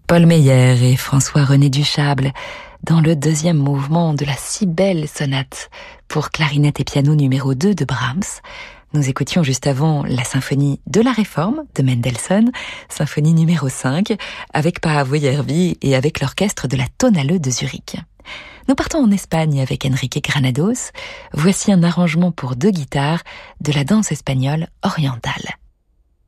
Paul Meyer et François-René Duchâble dans le deuxième mouvement de la si belle sonate pour clarinette et piano numéro 2 de Brahms. Nous écoutions juste avant la symphonie de la Réforme de Mendelssohn, symphonie numéro 5, avec Paavo Järvi et avec l'orchestre de la Tonhalle de Zurich. Nous partons en Espagne avec Enrique Granados. Voici un arrangement pour 2 guitares de la danse espagnole orientale.